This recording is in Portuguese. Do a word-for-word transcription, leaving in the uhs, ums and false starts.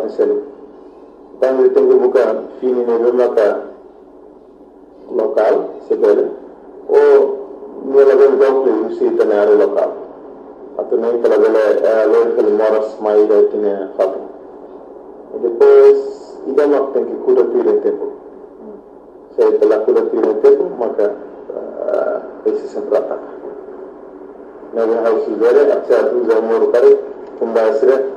selu tangi tengu buka fini ne bemaka local sebele o nela ben gawte usi tanare local atau nem pela bela loja pelo moras mais da tinha fato e depois ida mak tem que cuidar do tempo se pela cuidar do tempo maka esse sempre ataca na house vera acha tu zamor kare kumbasira